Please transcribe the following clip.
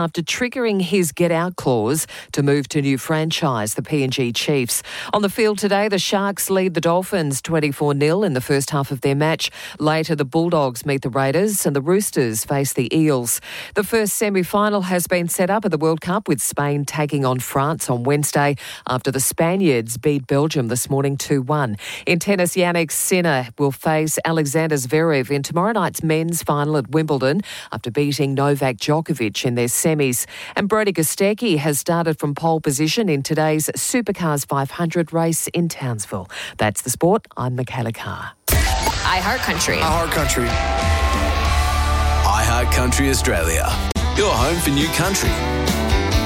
after triggering his get-out clause to move to new franchise, the PNG Chiefs. On the field today, the Sharks lead the Dolphins 24-0 in the first half of their match. Later, the Bulldogs meet the Raiders and the Roosters face the Eels. The first semi-final has been set up at the World Cup, with Spain taking on France on Wednesday after the Spaniards beat Belgium this morning 2-1. In tennis, Jannik Sinner will face Alexander Zverev in tomorrow night's men's final at Wimbledon after beating Novak Djokovic in their semis. And Brodie Kostecki has started from pole position in today's Supercars 500 race in Townsville. That's the sport. I'm Michaela Carr. iHeartCountry. iHeartCountry. iHeartCountry Australia. Your home for new country.